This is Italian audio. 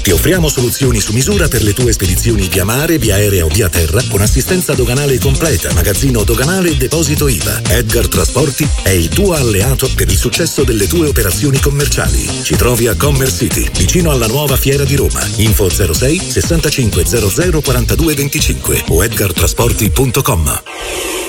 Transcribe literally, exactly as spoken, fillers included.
Ti offriamo soluzioni su misura per le tue spedizioni via mare, via aerea o via terra, con assistenza doganale completa, magazzino doganale e deposito I V A. Edgar Trasporti è il tuo alleato per il successo delle tue operazioni commerciali. Ci trovi a Commerce City, vicino alla nuova Fiera di Roma. Info zero sei sessantacinque zero zero quarantadue venticinque o edgar trasporti punto com.